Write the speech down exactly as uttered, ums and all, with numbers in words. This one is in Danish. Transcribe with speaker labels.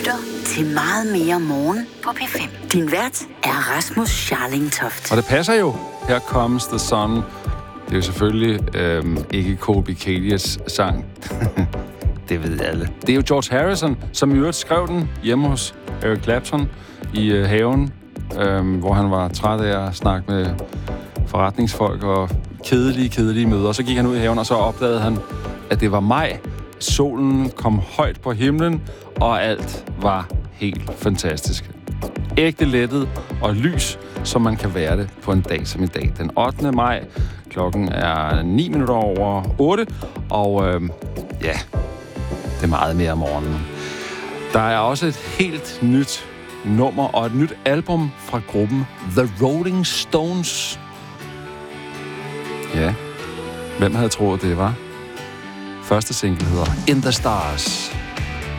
Speaker 1: lytter til Meget mere morgen på P fem. Din vært er Rasmus Scharlingtoft.
Speaker 2: Og det passer jo. Here Comes the Sun. Det er jo selvfølgelig øhm, ikke Colby Cadius sang. Det ved alle. Det er jo George Harrison, som i øvrigt skrev den hjemme hos Eric Clapton i øh, haven, øhm, hvor han var træt af at snakke med forretningsfolk og kedelige, kedelige møder. Og så gik han ud i haven, og så opdagede han, at det var maj. Solen kom højt på himlen, og alt var helt fantastisk. Ægte lettet og lys, som man kan være det på en dag som i dag. Den ottende maj. Klokken er ni minutter over otte, og øh, ja, det er meget mere om morgenen. Der er også et helt nyt nummer og et nyt album fra gruppen The Rolling Stones. Ja, hvem havde troet det var? Første single hedder In the Stars.